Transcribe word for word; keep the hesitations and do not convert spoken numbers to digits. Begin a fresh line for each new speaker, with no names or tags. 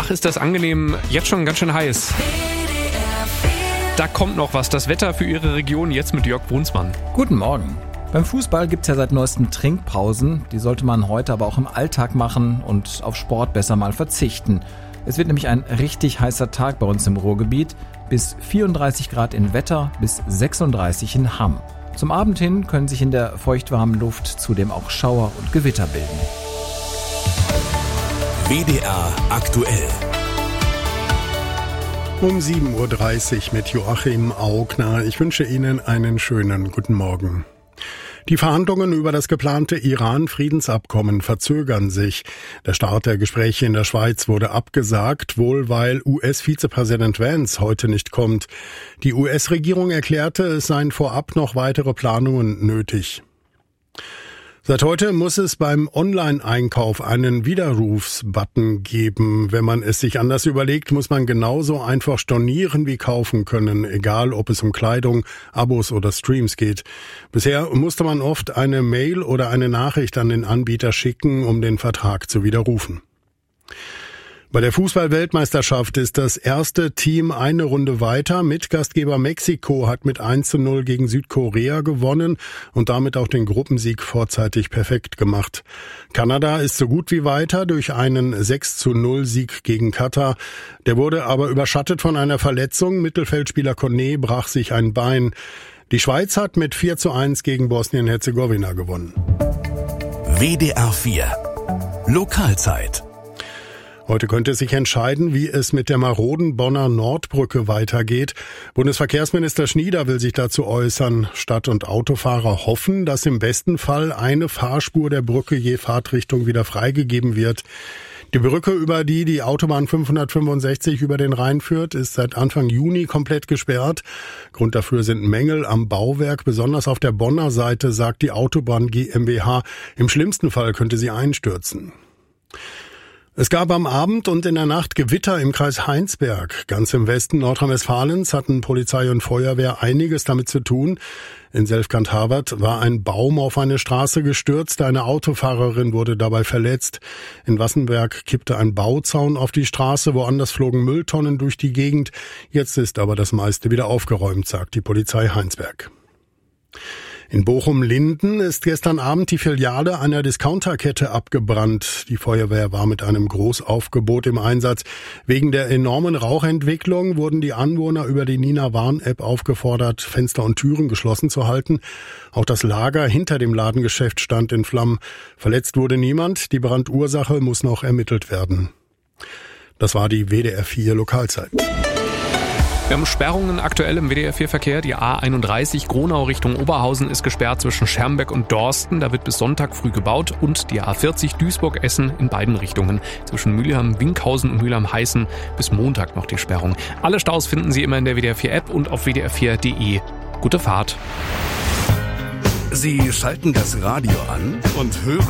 Ach, ist das angenehm, jetzt schon ganz schön heiß. Da kommt noch was, das Wetter für Ihre Region jetzt mit Jörg Brunsmann.
Guten Morgen. Beim Fußball gibt es ja seit neuestem Trinkpausen, die sollte man heute aber auch im Alltag machen und auf Sport besser mal verzichten. Es wird nämlich ein richtig heißer Tag bei uns im Ruhrgebiet, bis vierunddreißig Grad in Wetter, bis sechsunddreißig in Hamm. Zum Abend hin können sich in der feuchtwarmen Luft zudem auch Schauer und Gewitter bilden.
W D R aktuell.
Um sieben Uhr dreißig mit Joachim Augner. Ich wünsche Ihnen einen schönen guten Morgen. Die Verhandlungen über das geplante Iran-Friedensabkommen verzögern sich. Der Start der Gespräche in der Schweiz wurde abgesagt, wohl weil U S-Vizepräsident Vance heute nicht kommt. Die U S-Regierung erklärte, es seien vorab noch weitere Planungen nötig. Seit heute muss es beim Online-Einkauf einen Widerrufsbutton geben. Wenn man es sich anders überlegt, muss man genauso einfach stornieren wie kaufen können, egal ob es um Kleidung, Abos oder Streams geht. Bisher musste man oft eine Mail oder eine Nachricht an den Anbieter schicken, um den Vertrag zu widerrufen. Bei der Fußball-Weltmeisterschaft ist das erste Team eine Runde weiter. Mitgastgeber Mexiko hat mit eins zu null gegen Südkorea gewonnen und damit auch den Gruppensieg vorzeitig perfekt gemacht. Kanada ist so gut wie weiter durch einen sechs zu null Sieg gegen Katar. Der wurde aber überschattet von einer Verletzung. Mittelfeldspieler Kone brach sich ein Bein. Die Schweiz hat mit vier zu eins gegen Bosnien-Herzegowina gewonnen.
W D R vier Lokalzeit.
Heute könnte sich entscheiden, wie es mit der maroden Bonner Nordbrücke weitergeht. Bundesverkehrsminister Schnieder will sich dazu äußern. Stadt- und Autofahrer hoffen, dass im besten Fall eine Fahrspur der Brücke je Fahrtrichtung wieder freigegeben wird. Die Brücke, über die die Autobahn fünfhundertfünfundsechzig über den Rhein führt, ist seit Anfang Juni komplett gesperrt. Grund dafür sind Mängel am Bauwerk, besonders auf der Bonner Seite, sagt die Autobahn GmbH. Im schlimmsten Fall könnte sie einstürzen. Es gab am Abend und in der Nacht Gewitter im Kreis Heinsberg. Ganz im Westen Nordrhein-Westfalens hatten Polizei und Feuerwehr einiges damit zu tun. In Selfkant-Harvard war ein Baum auf eine Straße gestürzt. Eine Autofahrerin wurde dabei verletzt. In Wassenberg kippte ein Bauzaun auf die Straße. Woanders flogen Mülltonnen durch die Gegend. Jetzt ist aber das meiste wieder aufgeräumt, sagt die Polizei Heinsberg. In Bochum-Linden ist gestern Abend die Filiale einer Discounterkette abgebrannt. Die Feuerwehr war mit einem Großaufgebot im Einsatz. Wegen der enormen Rauchentwicklung wurden die Anwohner über die Nina Warn-App aufgefordert, Fenster und Türen geschlossen zu halten. Auch das Lager hinter dem Ladengeschäft stand in Flammen. Verletzt wurde niemand. Die Brandursache muss noch ermittelt werden. Das war die W D R vier Lokalzeit.
Wir haben Sperrungen aktuell im W D R vier Verkehr. Die A einunddreißig Gronau Richtung Oberhausen ist gesperrt zwischen Schermbeck und Dorsten. Da wird bis Sonntag früh gebaut. Und die A vierzig Duisburg-Essen in beiden Richtungen. Zwischen Mülheim-Winkhausen und Mülheim-Heißen bis Montag noch die Sperrung. Alle Staus finden Sie immer in der W D R vier App und auf w d r vier punkt d e. Gute Fahrt.
Sie schalten das Radio an und hören